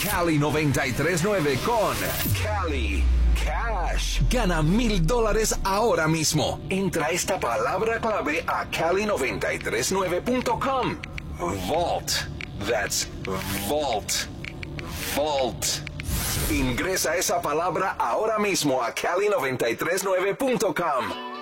Cali 93.9 con Cali Cash. Gana $1,000 ahora mismo. Entra esta palabra clave a cali939.com. Vault. That's Vault. Vault. Ingresa esa palabra ahora mismo a cali939.com.